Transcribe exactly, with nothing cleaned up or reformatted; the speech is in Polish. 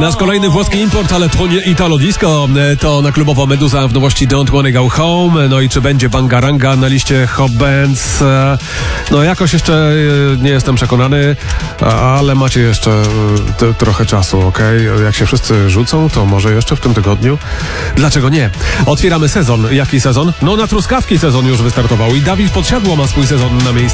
Nasz kolejny włoski import, ale to nie Italo Disco. To na klubowo Meduza w nowości Don't Wanna Go Home. No i czy będzie Bangaranga na liście Hot Bands? No jakoś jeszcze nie jestem przekonany, ale macie jeszcze t- trochę czasu, okej? Okay? Jak się wszyscy rzucą, to może jeszcze w tym tygodniu. Dlaczego nie? Otwieramy sezon. Jaki sezon? No na truskawki sezon już wystartował i Dawid Podsiadło ma swój sezon na miejscu.